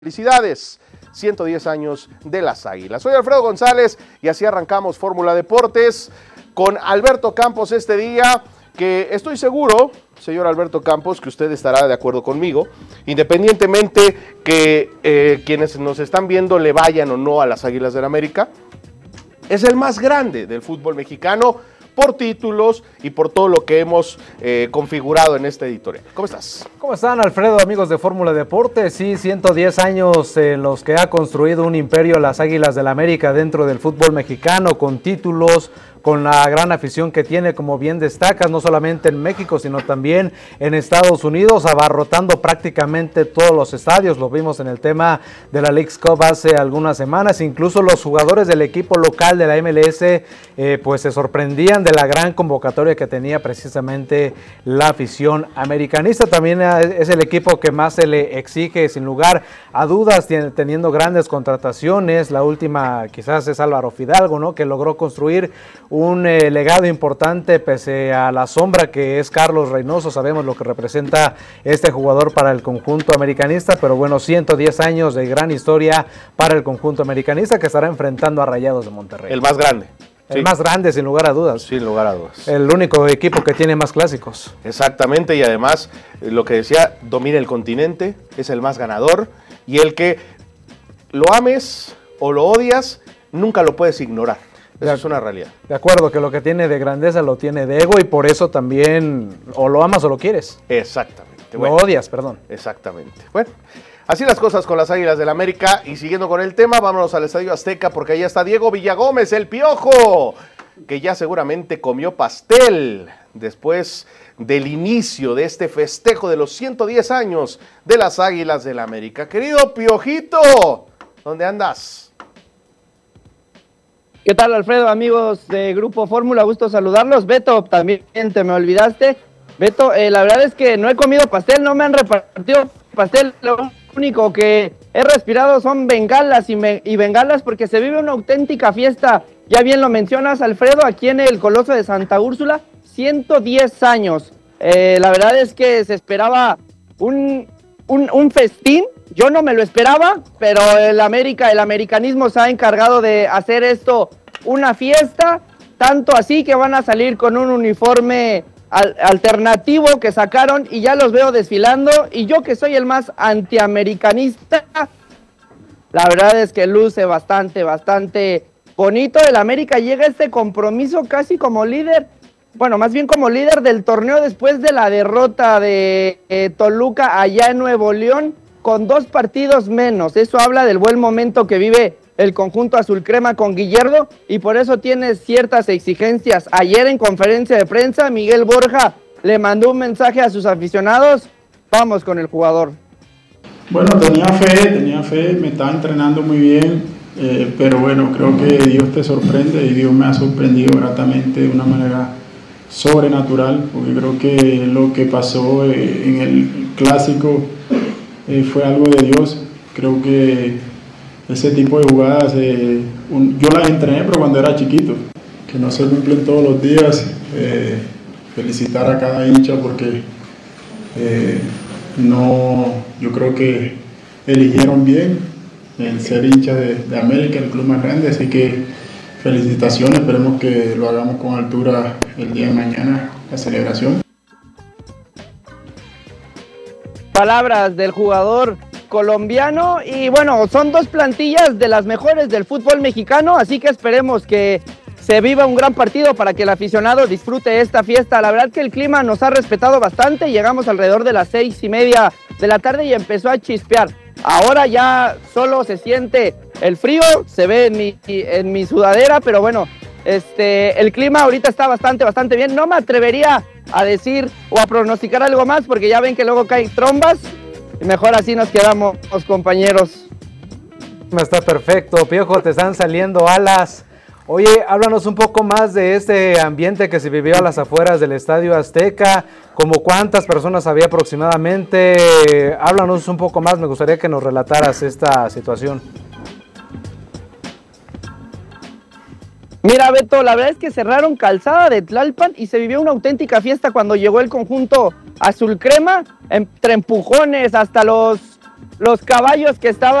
Felicidades, 110 años de las Águilas. Soy Alfredo González y así arrancamos Fórmula Deportes con Alberto Campos este día, que estoy seguro, señor Alberto Campos, que usted estará de acuerdo conmigo, independientemente que quienes nos están viendo le vayan o no a las Águilas del América, es el más grande del fútbol mexicano por títulos y por todo lo que hemos configurado en esta editorial. ¿Cómo estás? ¿Cómo están, Alfredo, amigos de Fórmula Deportes? Sí, 110 años en los que ha construido un imperio las Águilas del América dentro del fútbol mexicano, con títulos, con la gran afición que tiene, como bien destacas, no solamente en México, sino también en Estados Unidos, abarrotando prácticamente todos los estadios. Lo vimos en el tema de la Leagues Cup hace algunas semanas. Incluso los jugadores del equipo local de la MLS pues se sorprendían de la gran convocatoria que tenía precisamente la afición americanista. También es el equipo que más se le exige, sin lugar a dudas, teniendo grandes contrataciones. La última quizás es Álvaro Fidalgo, ¿no?, que logró construir un legado importante pese a la sombra que es Carlos Reynoso. Sabemos lo que representa este jugador para el conjunto americanista, pero bueno, 110 años de gran historia para el conjunto americanista, que estará enfrentando a Rayados de Monterrey. El más grande. El más grande, sin lugar a dudas. Sin lugar a dudas. El único equipo que tiene más clásicos. Exactamente, y además, lo que decía, domina el continente, es el más ganador, y el que lo ames o lo odias, nunca lo puedes ignorar. Eso es una realidad. De acuerdo, que lo que tiene de grandeza lo tiene de ego, y por eso también o lo amas o lo quieres. Exactamente. Lo odias, perdón. Exactamente. Bueno, así las cosas con las Águilas del América, y siguiendo con el tema, vámonos al Estadio Azteca, porque allá está Diego Villagómez, el Piojo, que ya seguramente comió pastel después del inicio de este festejo de los 110 años de las Águilas del América. Querido Piojito, ¿dónde andas? ¿Qué tal, Alfredo? Amigos de Grupo Fórmula, gusto saludarlos. Beto, también te me olvidaste. Beto, la verdad es que no he comido pastel, no me han repartido pastel. Lo único que he respirado son bengalas y bengalas, porque se vive una auténtica fiesta. Ya bien lo mencionas, Alfredo, aquí en el Coloso de Santa Úrsula, 110 años. La verdad es que se esperaba un festín. Yo no me lo esperaba, pero el americanismo se ha encargado de hacer esto una fiesta, tanto así que van a salir con un uniforme alternativo que sacaron, y ya los veo desfilando, y yo, que soy el más antiamericanista, la verdad es que luce bastante bonito. El América llega a este compromiso casi como líder, bueno, más bien como líder del torneo, después de la derrota de Toluca allá en Nuevo León, con 2 partidos menos. Eso habla del buen momento que vive el conjunto azul crema con Guillermo, y por eso tiene ciertas exigencias. Ayer en conferencia de prensa, Miguel Borja le mandó un mensaje a sus aficionados. Vamos con el jugador. Bueno, tenía fe, me estaba entrenando muy bien, pero bueno, creo que Dios te sorprende, y Dios me ha sorprendido gratamente de una manera sobrenatural, porque creo que lo que pasó en el clásico fue algo de Dios. Creo que ese tipo de jugadas, yo las entrené, pero cuando era chiquito, que no se cumplen todos los días. Felicitar a cada hincha, porque yo creo que eligieron bien el ser hincha de América, el club más grande, así que felicitaciones. Esperemos que lo hagamos con altura el día de mañana, la celebración. Palabras del jugador colombiano, y bueno, son 2 plantillas de las mejores del fútbol mexicano, así que esperemos que se viva un gran partido para que el aficionado disfrute esta fiesta. La verdad que el clima nos ha respetado bastante, llegamos alrededor de las 6:30 de la tarde y empezó a chispear. Ahora ya solo se siente el frío, se ve en mi sudadera, pero bueno, el clima ahorita está bastante bien. No me atrevería a decir o a pronosticar algo más, porque ya ven que luego caen trombas, y mejor así nos quedamos, compañeros. Está perfecto, Piojo, te están saliendo alas. Oye, háblanos un poco más de este ambiente que se vivió a las afueras del Estadio Azteca. ¿Como cuántas personas había aproximadamente? Háblanos un poco más, me gustaría que nos relataras esta situación. Mira, Beto, la verdad es que cerraron Calzada de Tlalpan y se vivió una auténtica fiesta cuando llegó el conjunto azul crema, entre empujones hasta los los caballos que estaban